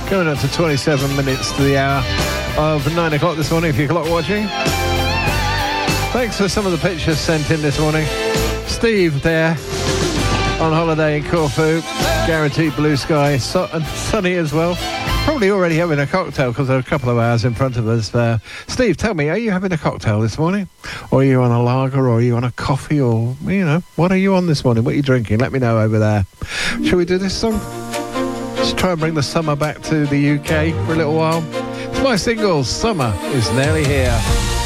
Going up to 27 minutes to the hour of 9 o'clock this morning, if you're clock watching. Thanks for some of the pictures sent in this morning. Steve there on holiday in Corfu. Guaranteed blue sky, and sunny as well. Probably already having a cocktail because there are a couple of hours in front of us. Steve, tell me, are you having a cocktail this morning? Or are you on a lager, or are you on a coffee, or, you know, what are you on this morning? What are you drinking? Let me know over there. Shall we do this song? Let's try and bring the summer back to the UK for a little while. It's my single, Summer is Nearly Here.